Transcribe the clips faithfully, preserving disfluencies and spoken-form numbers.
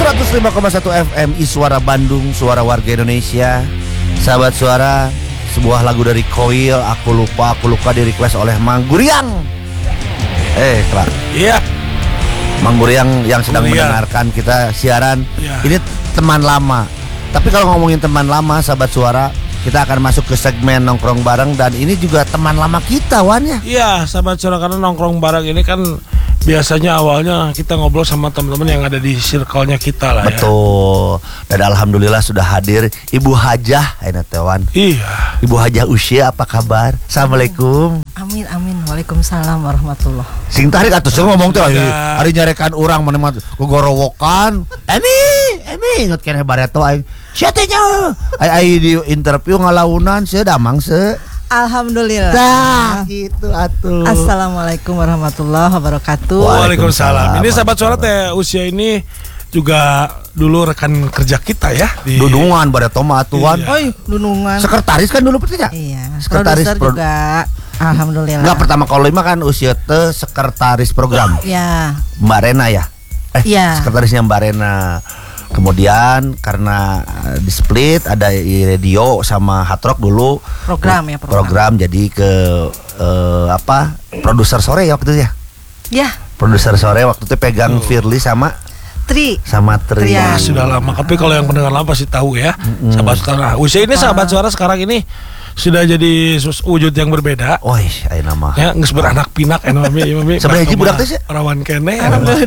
seratus lima koma satu F M I Suara Bandung, suara warga Indonesia. Sahabat suara, sebuah lagu dari Koil, Aku Lupa, Aku Lupa di request oleh Mang Guriang. Eh, Kak. Iya. Mang Guriang yang sedang Guriang. mendengarkan kita siaran. Ya. Ini teman lama. Tapi kalau ngomongin teman lama, sahabat suara, kita akan masuk ke segmen nongkrong bareng dan ini juga teman lama kita, Wan ya. Iya, sahabat suara, karena nongkrong bareng ini kan biasanya awalnya kita ngobrol sama teman-teman yang ada di circle-nya kita lah. Betul. Ya. Dan alhamdulillah sudah hadir Ibu Hajah, Aina Tewan. Iya. Ibu Hajah Usia, apa kabar? Assalamualaikum. Amin amin. Waalaikumsalam warahmatullah. Sing tarik atuh saya ngomong teh Ya. hari nyarekan urang mana mah gogorowokan. Emi, emi inget keneh bareto aing. Sia teh nya. Ai ai di interview ngalaunan saya damang se. Alhamdulillah. Dah, gitu atuh. Assalamualaikum warahmatullahi wabarakatuh. Waalaikumsalam. Ini sahabat suara teh Usia ini juga dulu rekan kerja kita ya di Dudungan bareto mah atuan. Iya. Oi, dunungan. Sekretaris kan dulu pertanya? Iya. Sekretaris Produser pro- juga. Alhamdulillah. Enggak, pertama kalau lima kan Usia teh sekretaris program. Ya. Mbak Rena ya? Eh, Iya. sekretarisnya Mbak Rena. Kemudian karena uh, di split ada i- radio sama Hard Rock dulu Program ya, program. program jadi ke uh, apa produser sore ya waktu itu ya Ya. produser sore waktu itu pegang Firly sama Tri. sama Tri. Trian. Ah, sudah lama. Tapi kalau yang pendengar lama pasti tahu ya. Sahabat suara. Usia ini sahabat suara sekarang ini sudah jadi sus- wujud yang berbeda. Woi, ayo nama. Ya, geus beranak pinak anu mami, ieu mami. Sebenarnya hiji budak teh sih? Rawan kene.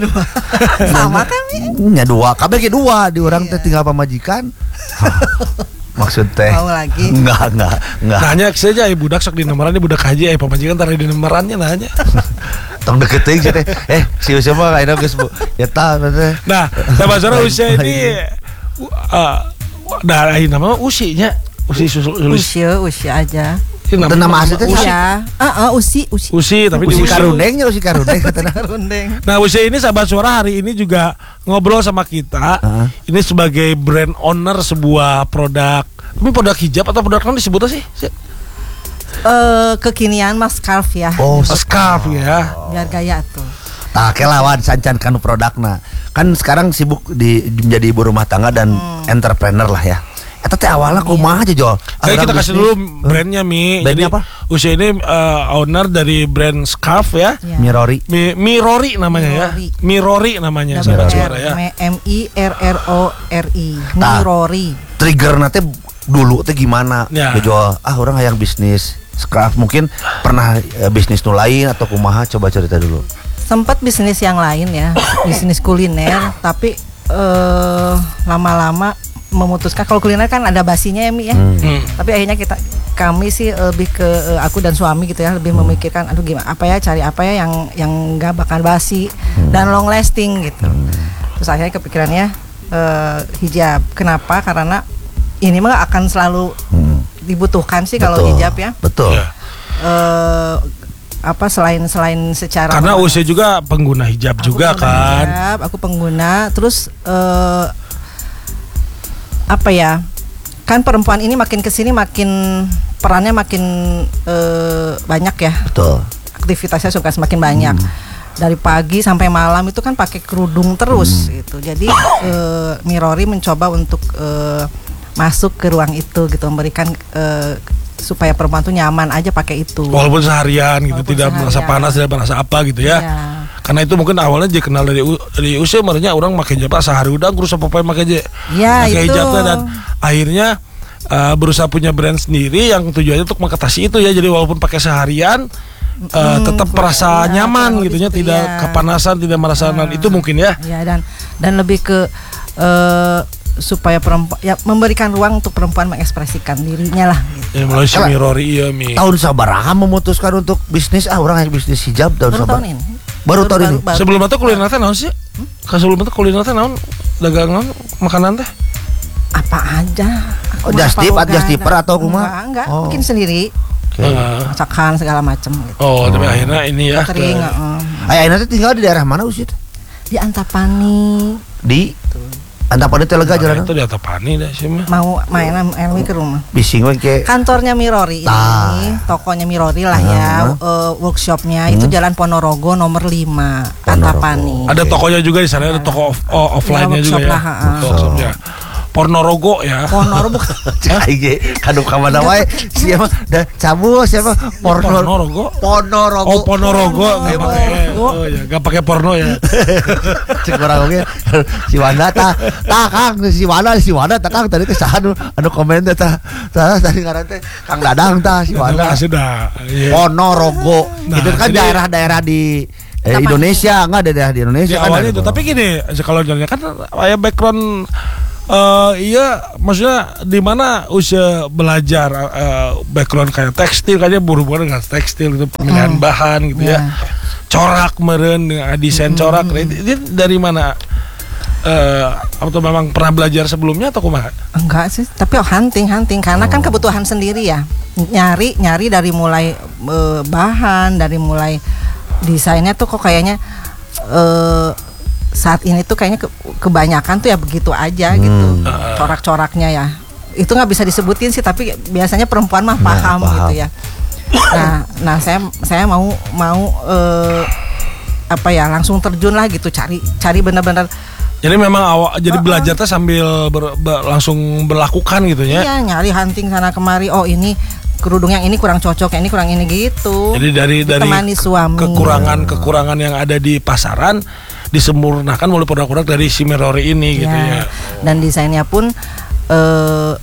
Sama kan Mi? Nya dua, kabeh ge dua di orang teh tinggal pamajikan. Maksud teh. Mau lagi? Enggak, enggak, enggak. Nanya saja ai budak sok di nomoran budak haji ai pamajikan tara di nomorannya nanya. Tong deket teh teh. Eh, si Usia mah ayeuna geus bu. Ya tah teh. Nah, sahabat suara Usia ini uh, dah ai nama usinya. Usi susul Usia, usia aja. Itu nama asli teh Usi. Ya. Heeh, usi, usi. Usi tapi di Usi usi. karundengnya Usi karundeng katanya. Rundeng. Nah, Usia ini sahabat suara hari ini juga ngobrol sama kita. Heeh. Ini sebagai brand owner sebuah produk. Ini produk hijab atau produk apa disebutnya sih? Eh, kekinian Mas Scarf ya. Oh, Scarf ya. Biar gaya tuh. Nah, kelawan sancan kanu produkna. Kan sekarang sibuk di menjadi ibu rumah tangga dan entrepreneur lah ya. Eta teh awalnya kumaha aja Jol. Kayak kita kasih dulu brandnya Mi. Brandnya Jadi, apa? Usia ini uh, owner dari brand Scarf ya. Ya. Mirori. Mi, Mirori namanya Mirori. ya. Mirori namanya Double sahabat R, suara ya. M I R R O R I. Nah. Mirori. Trigger nanti dulu teh gimana? Ya. Ya. Jol, ah orang hayang bisnis Scarf mungkin pernah eh, bisnis nu lain atau kumaha, coba cerita dulu. Sempat bisnis yang lain ya, bisnis kuliner, tapi eh lama-lama memutuskan kalau kuliner kan ada basinya ya Mi ya. Hmm. Tapi akhirnya kita kami sih lebih ke eh, aku dan suami gitu ya, lebih memikirkan aduh gimana apa ya cari apa ya yang yang enggak bakal basi dan long lasting gitu. Terus akhirnya kepikirannya eh, hijab. Kenapa? Karena ini mah akan selalu Hmm. dibutuhkan sih kalau Betul. hijab ya. Betul. Ya. Eh apa selain selain secara Karena Usia juga pengguna hijab Aku juga pengguna kan. hijab, aku pengguna terus eh, apa ya, kan perempuan ini makin kesini makin perannya makin eh, banyak ya, Betul. aktivitasnya suka semakin banyak. Dari pagi sampai malam itu kan pakai kerudung terus gitu. Jadi eh, Mirori mencoba untuk eh, masuk ke ruang itu gitu, memberikan eh, supaya perempuan tuh nyaman aja pakai itu. Walaupun seharian gitu, Walaupun tidak merasa seharian. panas, tidak merasa apa gitu ya. Iya. Karena itu mungkin awalnya dia kenal dari u- dari Usia, makanya orang pakai hijab sehari udah terus apa apa pakai hijab. Ya, pakai itu. hijabnya dan akhirnya uh, berusaha punya brand sendiri yang tujuannya untuk mengatasi itu ya. Jadi walaupun pakai seharian uh, Hmm, tetap kurang- merasa iya, nyaman kurang gitu ya, lebih tidak iya. kepanasan, tidak merasa Nah. itu mungkin ya. Ya, dan dan lebih ke eh, supaya perempuan ya memberikan ruang untuk perempuan mengekspresikan dirinya lah gitu. Ya melalui si Kalau- Mirori iya Mi. Tahun sabaraha memutuskan untuk bisnis ah orang yang bisnis hijab tahun Baru sabar. tahun ini. Baru tahun ini. baru. Sebelum itu kuliner teh naon sih? Ka sebelum itu kuliner teh naon? Dagangan makanan teh? Apa aja? Oh, Aku mah just apa tip, enggak just tipper ada. atau kumaha? Enggak, enggak, Oh. bikin sendiri. Oke. Heeh. Masakan segala macam gitu. Oh, tapi akhirnya ini ya. Kering, ke- heeh. Ayah nanti tinggal di daerah mana Usit? Di Antapani. Di Antapani teh lega Nah, jalan. itu di Antapani dah sih mah. Mau main Elmi ke rumah. Bising we ke. Kantornya Mirori ini, Ah. tokonya Mirori lah ya, Ah. eh, workshopnya itu Jalan Ponorogo nomor lima, Antapani. Ada tokonya juga di sana, ada toko off, oh, offline-nya Ya, juga workshop ya. lah, ha, ha. Workshopnya. Pornorogo ya. Ponorogo bukan. Cai ge kanu ka mana wae siapa da cabul siapa porno Ponorogo. Ponorogo. Oh Ponorogo nggak Ponorogo. pakai, oh ya nggak pakai porno ya. Cek orang oge si Wanda tah tah Kang si Wanda si Wanda tah Kang tadi teh saha anu anu komen teh tah tah tadi ngaran teh Kang Dadang tah si Wanda. Masih dah. Iya. Ponorogo Nah, itu kan jadi- daerah-daerah di eh, Apa? Indonesia enggak ada daerah di Indonesia Ya, kan awalnya ada itu, tuh. tapi gini, kalau jalannya kan kayak background eh iya, maksudnya di mana usia belajar eh, background kayak tekstil kayaknya berhubungan dengan tekstil gitu, pemilihan Hmm. bahan gitu ya. Ya. Corak meren dengan desain corak. Ini, ini dari mana? Eh atau memang pernah belajar sebelumnya atau kumaha? Enggak sih, tapi oh, hunting hunting karena kan kebutuhan sendiri ya. Nyari nyari dari mulai eh, bahan, dari mulai desainnya tuh kok kayaknya eh saat ini tuh kayaknya ke- kebanyakan tuh ya begitu aja gitu. Corak-coraknya ya. Itu nggak bisa disebutin sih, tapi biasanya perempuan mah paham, paham. gitu ya. Nah, nah saya saya mau mau eh, apa ya langsung terjun lah gitu, cari cari benar-benar. Jadi memang awal jadi belajar teh sambil ber- ber- langsung berlakukan gitu ya. Iya, nyari hunting sana kemari. Oh, ini kerudung yang ini kurang cocok, yang ini kurang ini gitu. Jadi dari dari Ditemani suami. kekurangan-kekurangan yang ada di pasaran disempurnakan oleh produk-produk dari si Mirori ini gitu ya. Dan desainnya pun eh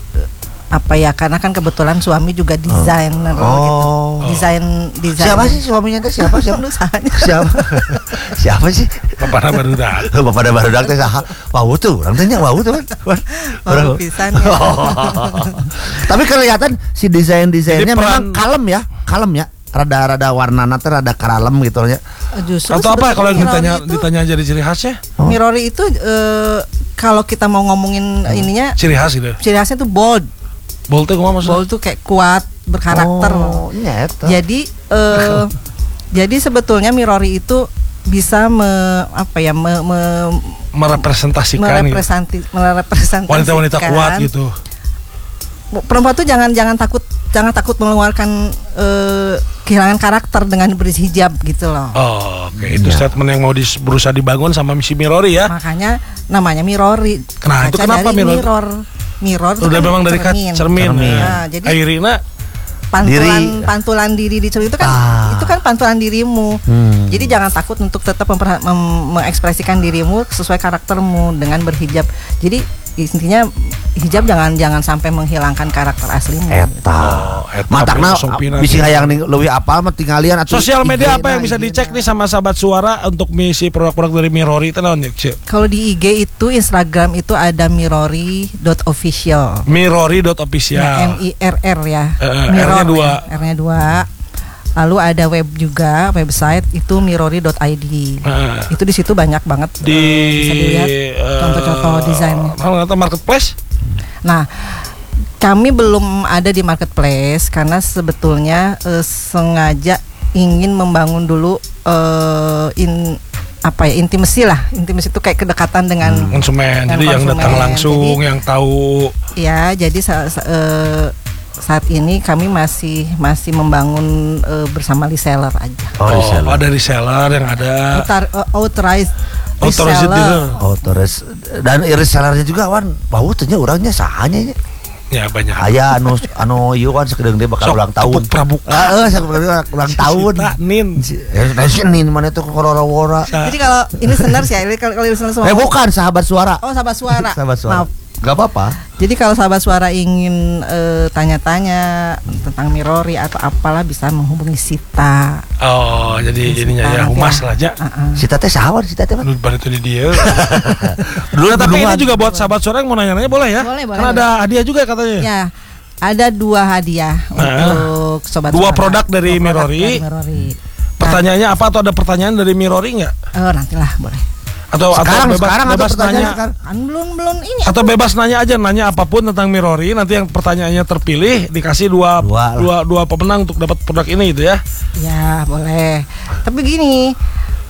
apa ya, karena kan kebetulan suami juga desainer Oh. gitu. Desain desain. Siapa sih suaminya teh siapa siapa? Usahanya. Siapa? Siapa sih? Bapak baru datang. Bapak baru datang teh saha? Wau tuh, orang tanya wau tuh kan. Baru pisan ya. Tapi kelihatan si desain-desainnya Jadi peran- memang kalem ya, kalem ya. Rada-rada warnana teh rada karalem gitu ya. Justru Atau apa ya kalau yang ditanya sebetulnya Mirori itu, ditanya jadi ciri khasnya? Mirori itu eh, kalau kita mau ngomongin ininya Ciri khas gitu. ciri khasnya tuh bold. Bold tuh kumaha maksudnya? Bold tuh kayak kuat, berkarakter. Oh, nyata. Jadi eh jadi sebetulnya Mirori itu bisa me, apa ya me, me, Merepresentasikan gitu. merepresenti, merepresentasikan Wanita-wanita kuat gitu. Perempuan tuh jangan jangan takut jangan takut mengeluarkan eh, kehilangan karakter dengan berhijab gitu loh. Oh, oke. Itu Ya. statement yang mau dis- berusaha dibangun sama si Mirori ya. Makanya namanya Mirori. Nah, itu Kaca kenapa dari mirror? mirror? Mirror itu Udah kan memang dari kat- cermin. Cermin. Nah, jadi Airina pantulan Diri. pantulan diri di cermin itu kan Ah. itu kan pantulan dirimu. Hmm. Jadi jangan takut untuk tetap memperha- mem- mengekspresikan dirimu sesuai karaktermu dengan berhijab. Jadi intinya hijab jangan jangan sampai menghilangkan karakter aslimu. Eta. Oh, eta Matakna langsung pindah. bisa hayang ning leuwih apal mah tingalian atuh. Sosial media I G-na, apa yang bisa I G-na. dicek nih sama sahabat suara untuk misi produk-produk dari Mirori itu naon ya, Cik? Kalau di I G itu Instagram itu ada mirori dot official. Mirori dot official. Ya, M I R R ya. Eh, Mirror R-nya dua. ya, R-nya dua. Lalu ada web juga, website itu mirori dot I D. Heeh. Itu di situ banyak banget Di eh, bisa dilihat eh, contoh-contoh desainnya. Kalau kata marketplace? Nah, kami belum ada di marketplace karena sebetulnya eh, sengaja ingin membangun dulu eh, in apa ya intimasi lah. Intimasi itu kayak kedekatan dengan Konsumen. Dan Jadi yang konsumen. datang langsung, Jadi- yang tahu. ya. Jadi sa- sa- eh, saat ini kami masih masih membangun eh, bersama reseller aja. Oh, Oh, reseller. ada reseller yang ada. Autar, eh, authorized Authorized reseller. dealer. Oh, terus dan resellernya juga wan, bau tanya orangnya sahanya nya. Ya banyak. Aya anu anu ieu kan sakedeung dia bakal Sok, ulang tahun. tepuk pramuka. Heeh, sakedeung ulang tahun. Sita, Nin. Eh, Senin mana itu korora-wora. Jadi kalau ini senar sih ya, kalau kalau listener semua. Eh bukan sahabat suara. Oh, sahabat suara. Sahabat suara. Maaf. Gak apa-apa. Jadi kalau sahabat suara ingin eh, tanya-tanya tentang Mirori atau apalah bisa menghubungi Sita. Oh, jadi jadinya ya humas lah aja. Uh-uh. Si Tete sahabat si Tete mah. Menurut baru itu di dia. Dulu Nah, tapi ini duluan. juga buat sahabat suara yang mau nanya-nanya boleh ya? Boleh, boleh, Karena ada hadiah juga katanya. Ya, ada dua hadiah Nah, untuk sobat dua suara. produk dari Dua produk Mirori. dari Mirori. Pertanyaannya apa atau ada pertanyaan dari Mirori nggak? Oh, nantilah boleh. Atau Sekarang atau bebas, sekarang atau bebas pertanyaan nanya sekarang? Kan belum belum ini. atau bebas nanya aja, nanya apapun tentang Mirori, nanti yang pertanyaannya terpilih dikasih dua Dua dua lah. dua, pemenang untuk dapat produk ini gitu ya. Ya, boleh. Tapi gini,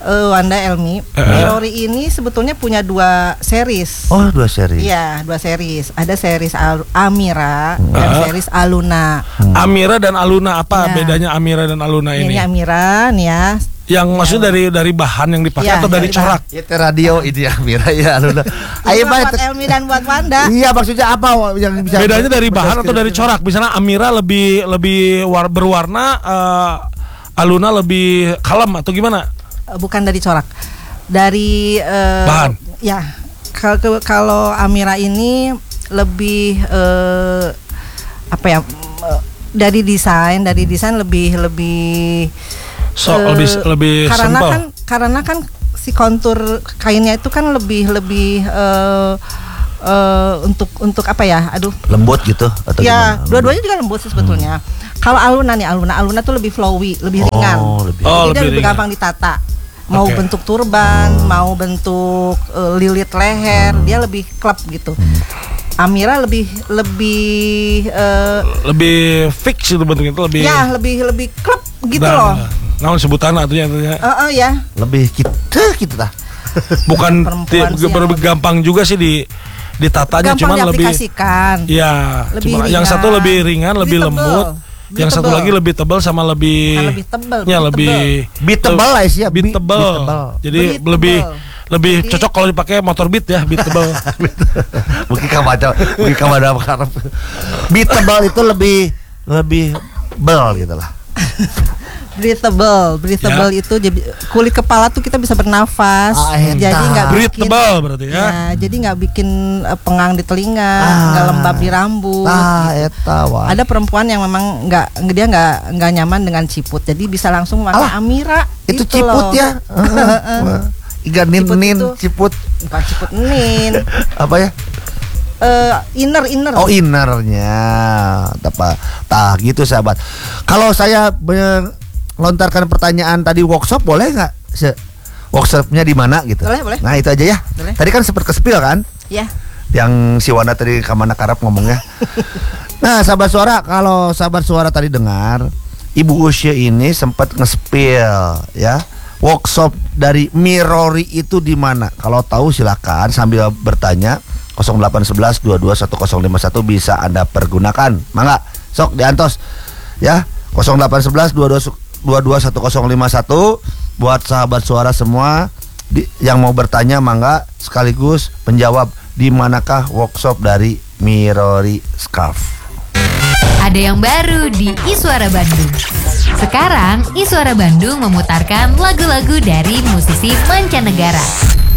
uh, Wanda Elmi, Uh. Mirori ini sebetulnya punya dua series. Oh, dua seri. Iya, dua series. Ada series Al- Amira dan Uh. series Aluna. Amira dan Aluna apa Ya. bedanya Amira dan Aluna ini? Ini Amira nih ya. Yang maksudnya dari dari bahan yang dipakai Ya, atau dari dari corak? Itu radio ini Amira ya Aluna. Ayo Ini Pak. buat Elmi dan buat Wanda. Iya, maksudnya apa yang bisa Bedanya dari bahan atau dari corak? Misalnya Amira lebih lebih war, berwarna, uh, Aluna lebih kalem atau gimana? Uh, Bukan dari corak. Dari uh, Bahan. Ya. Kalau ke- kalau Amira ini lebih uh, apa ya? uh, Dari desain, dari desain lebih lebih So, Eh, lebih lebih karena simple. kan karena kan si kontur kainnya itu kan lebih lebih eh, eh, untuk untuk apa ya? Aduh. lembut gitu atau Ya, gimana? dua-duanya juga lembut sih sebetulnya. Kalau Aluna nih, Aluna Aluna tuh lebih flowy, lebih ringan. Oh, lebih. Oh, Jadi dia lebih lebih ringan. gampang ditata. Mau Oke. bentuk turban, mau bentuk eh, lilit leher, dia lebih klep gitu. Amira lebih lebih eh, Lebih fix itu bentuknya itu lebih. ya lebih lebih klep gitu Nah, loh. Namun sebutan artinya artinya. Eh, eh, ya. lebih kita gitu dah. Bukan Perempuan ti- sih yang lebih gampang juga sih di ditatanya, Gampang cuman lebih diaplikasikan. ya, Lebih cuma yang ringan. satu lebih ringan, lebih, Lebih tebel. lembut, Lebih yang satu tebel. lagi lebih tebal sama lebih Bukan lebih tebel, ya lebih lebih Beat tebal lah ya, beat beat- tebal. beat tebal. Jadi Beat lebih tebal. lebih Jadi- cocok kalau dipakai motor beat ya, beat tebal. Mungkin kamu baca, mungkin kamu ada harap. Beat tebal itu lebih lebih bel gitu lah. Breathable, breathable Ya. itu jadi kulit kepala tuh kita bisa bernafas, Ah, entah. jadi nggak Beat bikin, tebal berarti ya. ya, jadi nggak bikin eh, pengang di telinga, Ah. nggak lembab di rambut. Ah, eta wah. Ada perempuan yang memang nggak dia nggak nggak nyaman dengan ciput, jadi bisa langsung pakai Alah, Amira. itu gitu ciput loh. ya. Iga nin Ciput nin itu. ciput Bukan ciput nin, apa ya? Eh, inner inner. Oh, innernya. Apa? Tah gitu sahabat. Kalau saya melontarkan pertanyaan tadi workshop boleh nggak? Se- Workshopnya di mana gitu? Boleh, boleh. Nah, itu aja ya. Boleh. Tadi kan sempat kespil kan? Ya. Yang si Wanda tadi kamana karap ngomongnya. Nah, sahabat suara, kalau sahabat suara tadi dengar, Ibu Usia ini sempat ngespil ya. Workshop dari Mirori itu di mana? Kalau tahu silakan sambil bertanya nol delapan satu satu dua dua satu nol lima satu bisa Anda pergunakan. Mangga, sok diantos ya. nol delapan satu satu dua dua satu nol lima satu buat sahabat suara semua di, yang mau bertanya mangga sekaligus menjawab di manakah workshop dari Mirori Scarf. Ada yang baru di Iswara Bandung. Sekarang Iswara Bandung memutarkan lagu-lagu dari musisi mancanegara.